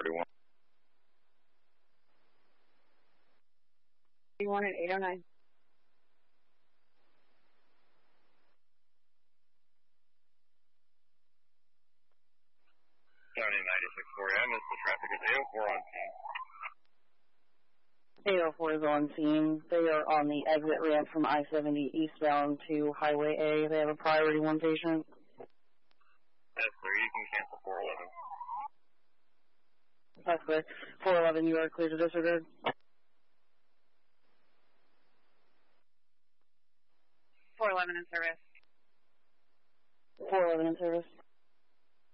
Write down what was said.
priority 1. You at 809. County 9640, I missed the traffic at 804 on scene. 804 is on scene. They are on the exit ramp from I-70 eastbound to Highway A. They have a priority 1 patient. Yes, sir. You can cancel 411. That's clear. 411, you are clear to disregard. 411 in service. 411 in service.